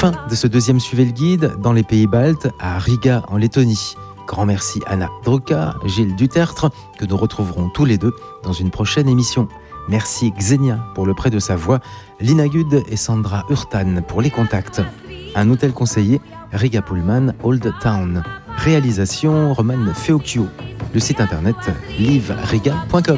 Fin de ce deuxième Suivez le guide dans les pays baltes, à Riga en Lettonie. Grand merci Anna Druka, Gilles Dutertre, que nous retrouverons tous les deux dans une prochaine émission. Merci Xenia pour le prêt de sa voix, Lina Gud et Sandra Hurtan pour les contacts. Un hôtel conseiller, Riga Pullman Old Town. Réalisation Roman Feocchio. Le site internet liveriga.com.